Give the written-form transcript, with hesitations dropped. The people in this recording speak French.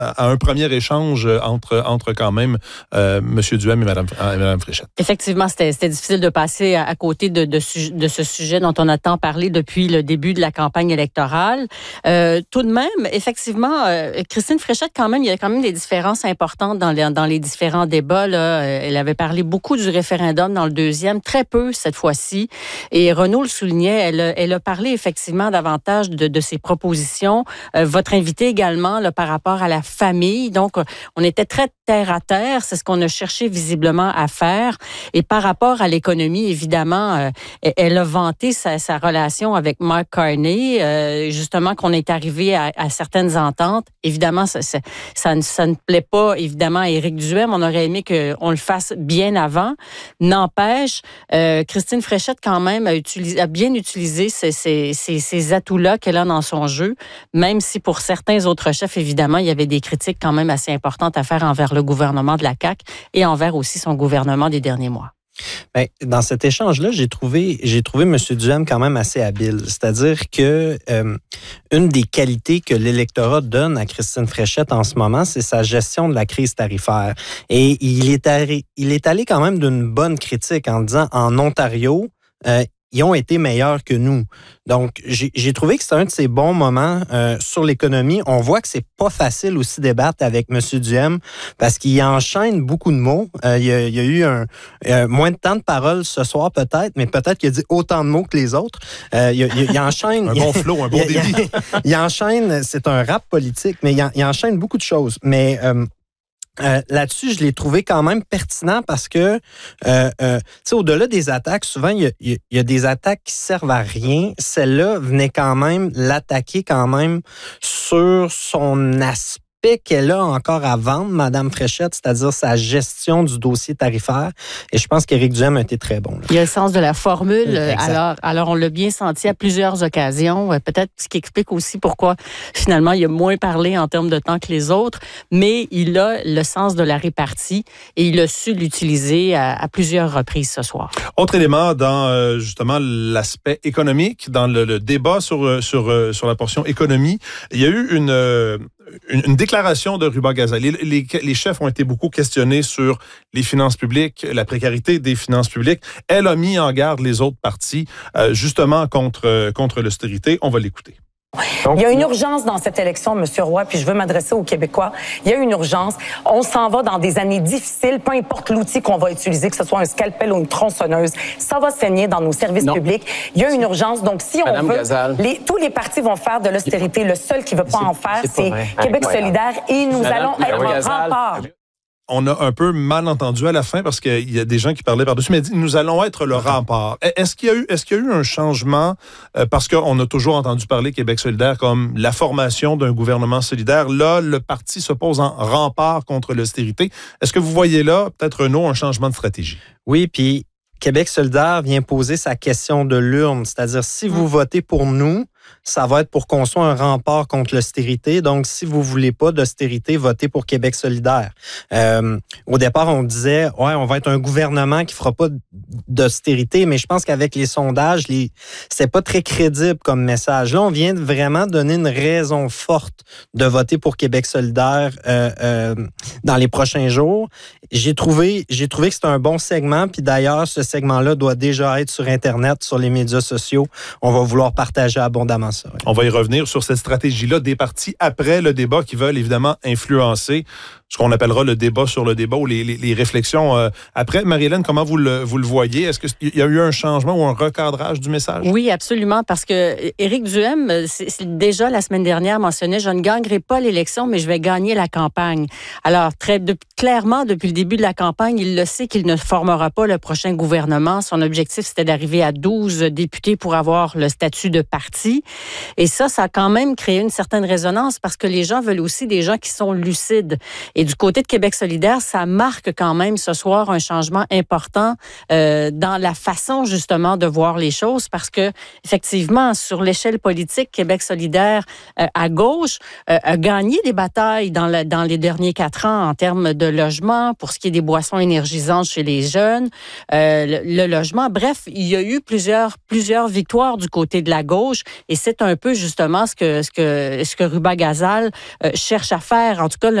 à un premier échange entre quand même M. Duhem et Mme Fréchette. Effectivement, c'était difficile de passer à côté de ce sujet dont on a tant parlé depuis le début de la campagne électorale. Tout de même, effectivement, Christine Fréchette, quand même, il y a quand même des différences importantes dans les différents débats. Là. Elle avait parlé beaucoup du référendum dans le deuxième, très peu cette fois-ci. Et Renaud le soulignait, elle a parlé effectivement davantage de ses propositions. Votre invité également, là, par rapport à la famille. Donc, on était très terre à terre. C'est ce qu'on a cherché visiblement à faire. Et par rapport à l'économie, évidemment, elle a vanté sa relation avec Mark Carney, justement qu'on est arrivé à certaines ententes. Évidemment, ça ne plaît pas, évidemment, à Éric Duhem. On aurait aimé qu'on le fasse bien avant. N'empêche, Christine Fréchette, quand même, a bien utilisé ces atouts-là qu'elle a dans son jeu, même si pour certains autres chefs, évidemment, il y avait des critiques quand même assez importantes à faire envers le gouvernement de la CAQ et envers aussi son gouvernement des derniers mois. Bien, dans cet échange-là, j'ai trouvé M. Duhem quand même assez habile. C'est-à-dire que une des qualités que l'électorat donne à Christine Fréchette en ce moment, c'est sa gestion de la crise tarifaire. Et il est allé quand même d'une bonne critique en disant en Ontario, ils ont été meilleurs que nous. Donc, j'ai trouvé que c'était un de ces bons moments sur l'économie. On voit que c'est pas facile aussi de débattre avec M. Duhem parce qu'il enchaîne beaucoup de mots. Il y a eu moins de temps de parole ce soir peut-être, mais peut-être qu'il a dit autant de mots que les autres. Il enchaîne... un bon flow, un bon débit. Il enchaîne, c'est un rap politique, mais il enchaîne beaucoup de choses. Mais... là-dessus, je l'ai trouvé quand même pertinent parce que, au-delà des attaques, souvent, il y a des attaques qui servent à rien. Celle-là venait quand même l'attaquer quand même sur son aspect qu'elle a encore à vendre, Mme Fréchette, c'est-à-dire sa gestion du dossier tarifaire. Et je pense qu'Éric Duhem a été très bon. Là. Il y a le sens de la formule. Alors, on l'a bien senti à plusieurs occasions. Peut-être ce qui explique aussi pourquoi, finalement, il a moins parlé en termes de temps que les autres. Mais il a le sens de la répartie et il a su l'utiliser à plusieurs reprises ce soir. Autre élément dans, justement, l'aspect économique, dans le débat sur la portion économie, il y a eu une déclaration de Ruba Gazali. Les chefs ont été beaucoup questionnés sur les finances publiques, la précarité des finances publiques. Elle a mis en garde les autres partis, justement, contre l'austérité. On va l'écouter. Il y a une urgence dans cette élection, M. Roy, puis je veux m'adresser aux Québécois. Il y a une urgence. On s'en va dans des années difficiles, peu importe l'outil qu'on va utiliser, que ce soit un scalpel ou une tronçonneuse. Ça va saigner dans nos services publics. Il y a une urgence. Donc, si on veut, tous les partis vont faire de l'austérité. Le seul qui ne veut pas en faire, c'est Québec solidaire. Et nous allons être un rempart. On a un peu mal entendu à la fin parce qu'il y a des gens qui parlaient par-dessus, mais dit, nous allons être le rempart. Est-ce qu'il y a eu un changement parce qu'on a toujours entendu parler Québec solidaire comme la formation d'un gouvernement solidaire. Là, le parti se pose en rempart contre l'austérité. Est-ce que vous voyez là, peut-être, Renaud, un changement de stratégie? Oui, puis Québec solidaire vient poser sa question de l'urne, c'est-à-dire si vous votez pour nous, ça va être pour construire un rempart contre l'austérité. Donc, si vous voulez pas d'austérité, votez pour Québec solidaire. Au départ, on disait, ouais, on va être un gouvernement qui fera pas d'austérité, mais je pense qu'avec les sondages, c'est pas très crédible comme message. Là, on vient vraiment donner une raison forte de voter pour Québec solidaire dans les prochains jours. J'ai trouvé que c'était un bon segment, puis d'ailleurs, ce segment-là doit déjà être sur Internet, sur les médias sociaux. On va vouloir partager abondamment ça. Oui. On va y revenir sur cette stratégie-là des partis après le débat qui veulent évidemment influencer ce qu'on appellera le débat sur le débat ou les réflexions après. Marie-Hélène, comment vous le voyez? Est-ce qu'il y a eu un changement ou un recadrage du message? Oui, absolument, parce que Éric Duhem, déjà la semaine dernière, mentionnait « Je ne gagnerai pas l'élection, mais je vais gagner la campagne ». Alors, clairement, depuis le début de la campagne, il le sait qu'il ne formera pas le prochain gouvernement. Son objectif, c'était d'arriver à 12 députés pour avoir le statut de parti. Et ça a quand même créé une certaine résonance parce que les gens veulent aussi des gens qui sont lucides. Et du côté de Québec solidaire, ça marque quand même ce soir un changement important dans la façon justement de voir les choses parce que effectivement, sur l'échelle politique, Québec solidaire à gauche a gagné des batailles dans les derniers 4 ans en termes de logement, pour ce qui est des boissons énergisantes chez les jeunes, le logement. Bref, il y a eu plusieurs victoires du côté de la gauche et c'est un peu justement ce que Ruba Gazal cherche à faire. En tout cas,